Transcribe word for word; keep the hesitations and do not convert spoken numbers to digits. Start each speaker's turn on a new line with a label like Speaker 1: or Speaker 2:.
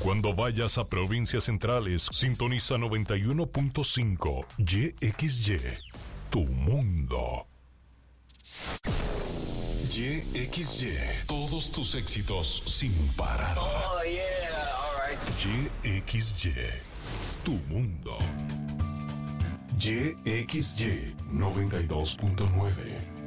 Speaker 1: Cuando vayas a provincias centrales, sintoniza noventa y uno punto cinco Y X Y, tu mundo. Y X Y, todos tus éxitos sin parar.
Speaker 2: Oh, yeah, all right.
Speaker 1: Y X Y, tu mundo. Y X Y noventa y dos punto nueve.